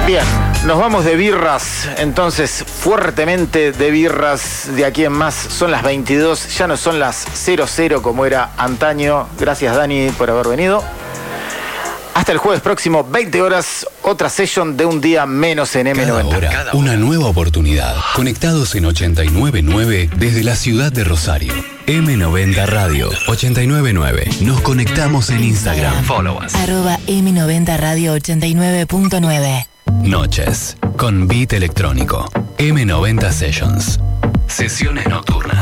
Bien, nos vamos de birras, entonces fuertemente de birras de aquí en más. Son las 22, ya no son las 00 como era antaño. Gracias, Dani, por haber venido. Hasta el jueves próximo, 20 horas, otra session de un día menos en M90. Cada hora, una nueva oportunidad. Conectados en 89.9 desde la ciudad de Rosario. M90 Radio 89.9. Nos conectamos en Instagram. Follow us. @M90 Radio 89.9. Noches con beat electrónico. M90 Sessions. Sesiones nocturnas.